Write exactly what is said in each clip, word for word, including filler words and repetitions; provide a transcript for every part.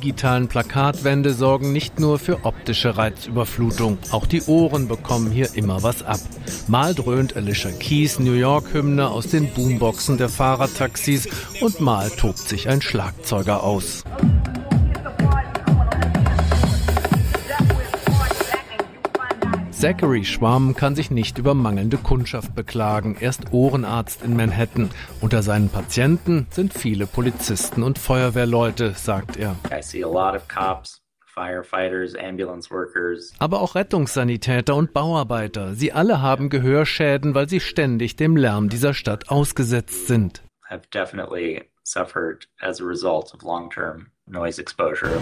digitalen Plakatwände sorgen nicht nur für optische Reizüberflutung. Auch die Ohren bekommen hier immer was ab. Mal dröhnt Alicia Keys New York-Hymne aus den Boomboxen der Fahrradtaxis und mal tobt sich ein Schlagzeuger aus. Zachary Schwamm kann sich nicht über mangelnde Kundschaft beklagen. Er ist Ohrenarzt in Manhattan. Unter seinen Patienten sind viele Polizisten und Feuerwehrleute, sagt er. I see a lot of cops, firefighters, ambulance workers. Aber auch Rettungssanitäter und Bauarbeiter. Sie alle haben Gehörschäden, weil sie ständig dem Lärm dieser Stadt ausgesetzt sind. Have definitely suffered as a result of long-term noise exposure.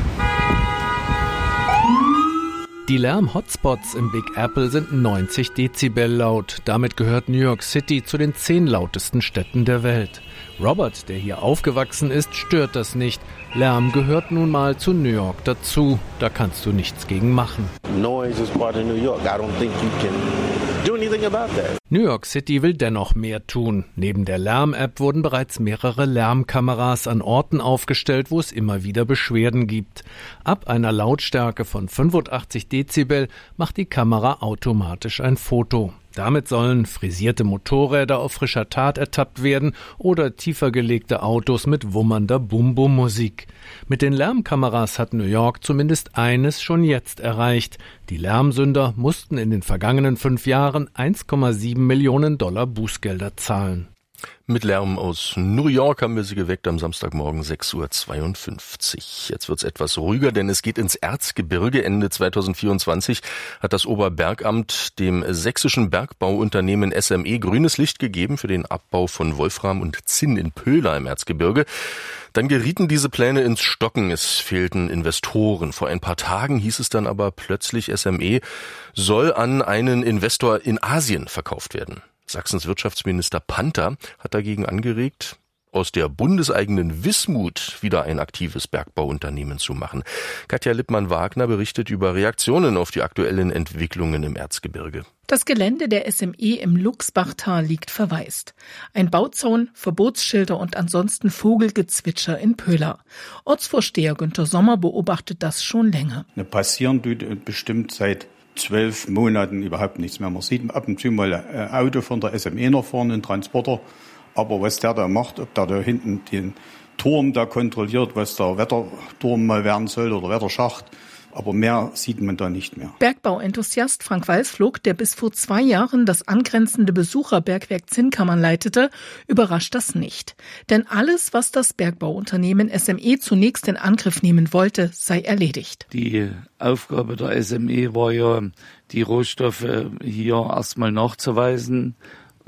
Die Lärm-Hotspots im Big Apple sind neunzig Dezibel laut. Damit gehört New York City zu den zehn lautesten Städten der Welt. Robert, der hier aufgewachsen ist, stört das nicht. Lärm gehört nun mal zu New York dazu. Da kannst du nichts gegen machen. Noise is part of New York. I don't think you can do anything about that. New York City will dennoch mehr tun. Neben der Lärm-App wurden bereits mehrere Lärmkameras an Orten aufgestellt, wo es immer wieder Beschwerden gibt. Ab einer Lautstärke von fünfundachtzig Dezibel macht die Kamera automatisch ein Foto. Damit sollen frisierte Motorräder auf frischer Tat ertappt werden oder tiefer gelegte Autos mit wummernder Bum-Bum-Musik. Mit den Lärmkameras hat New York zumindest eines schon jetzt erreicht. Die Lärmsünder mussten in den vergangenen fünf Jahren eins Komma sieben Millionen Dollar Bußgelder zahlen. Mit Lärm aus New York haben wir Sie geweckt am Samstagmorgen sechs Uhr zweiundfünfzig. Jetzt wird's etwas ruhiger, denn es geht ins Erzgebirge. Ende zweitausendvierundzwanzig hat das Oberbergamt dem sächsischen Bergbauunternehmen S M E grünes Licht gegeben für den Abbau von Wolfram und Zinn in Pöhla im Erzgebirge. Dann gerieten diese Pläne ins Stocken. Es fehlten Investoren. Vor ein paar Tagen hieß es dann aber plötzlich, S M E soll an einen Investor in Asien verkauft werden. Sachsens Wirtschaftsminister Panther hat dagegen angeregt, aus der bundeseigenen Wismut wieder ein aktives Bergbauunternehmen zu machen. Katja Lippmann-Wagner berichtet über Reaktionen auf die aktuellen Entwicklungen im Erzgebirge. Das Gelände der S M E im Luchsbachtal liegt verwaist. Ein Bauzaun, Verbotsschilder und ansonsten Vogelgezwitscher in Pöhla. Ortsvorsteher Günter Sommer beobachtet das schon länger. Ne, passieren tut bestimmt seit zwölf Monaten überhaupt nichts mehr. Man sieht ab und zu mal ein Auto von der S M E nach vorne, ein Transporter. Aber was der da macht, ob der da hinten den Turm da kontrolliert, was der Wetterturm mal werden soll oder Wetterschacht, aber mehr sieht man da nicht mehr. Bergbauenthusiast Frank Walsflog, der bis vor zwei Jahren das angrenzende Besucherbergwerk Zinnkammern leitete, überrascht das nicht. Denn alles, was das Bergbauunternehmen S M E zunächst in Angriff nehmen wollte, sei erledigt. Die Aufgabe der S M E war ja, die Rohstoffe hier erstmal nachzuweisen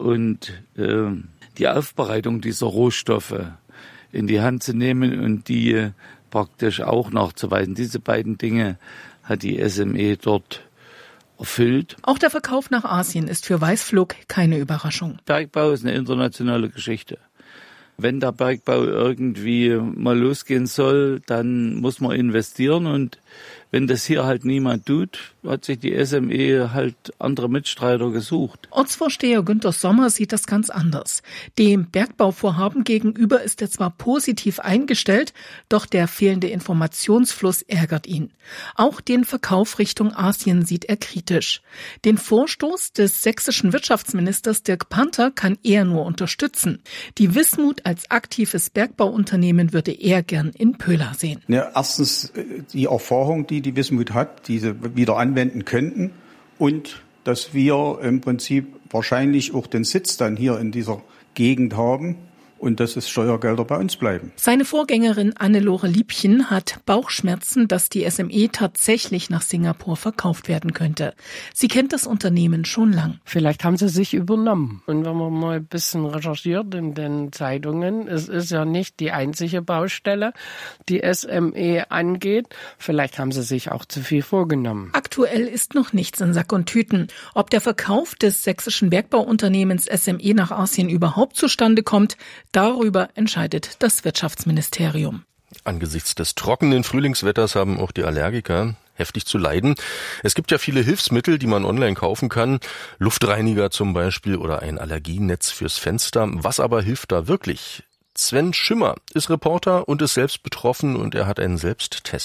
und äh, die Aufbereitung dieser Rohstoffe in die Hand zu nehmen und die praktisch auch nachzuweisen. Diese beiden Dinge hat die S M E dort erfüllt. Auch der Verkauf nach Asien ist für Walsflog keine Überraschung. Bergbau ist eine internationale Geschichte. Wenn der Bergbau irgendwie mal losgehen soll, dann muss man investieren und wenn das hier halt niemand tut, hat sich die S M E halt andere Mitstreiter gesucht. Ortsvorsteher Günter Sommer sieht das ganz anders. Dem Bergbauvorhaben gegenüber ist er zwar positiv eingestellt, doch der fehlende Informationsfluss ärgert ihn. Auch den Verkauf Richtung Asien sieht er kritisch. Den Vorstoß des sächsischen Wirtschaftsministers Dirk Panther kann er nur unterstützen. Die Wismut als aktives Bergbauunternehmen würde er gern in Pöhla sehen. Ja, erstens die Erfahrung, die die Wismut hat, die sie wieder anwenden könnten und dass wir im Prinzip wahrscheinlich auch den Sitz dann hier in dieser Gegend haben und dass es Steuergelder bei uns bleiben. Seine Vorgängerin Annelore Liebchen hat Bauchschmerzen, dass die S M E tatsächlich nach Singapur verkauft werden könnte. Sie kennt das Unternehmen schon lang. Vielleicht haben sie sich übernommen. Und wenn man mal ein bisschen recherchiert in den Zeitungen, es ist ja nicht die einzige Baustelle, die S M E angeht. Vielleicht haben sie sich auch zu viel vorgenommen. Aktuell ist noch nichts in Sack und Tüten. Ob der Verkauf des sächsischen Bergbauunternehmens S M E nach Asien überhaupt zustande kommt, darüber entscheidet das Wirtschaftsministerium. Angesichts des trockenen Frühlingswetters haben auch die Allergiker heftig zu leiden. Es gibt ja viele Hilfsmittel, die man online kaufen kann. Luftreiniger zum Beispiel oder ein Allergienetz fürs Fenster. Was aber hilft da wirklich? Sven Schimmer ist Reporter und ist selbst betroffen und er hat einen Selbsttest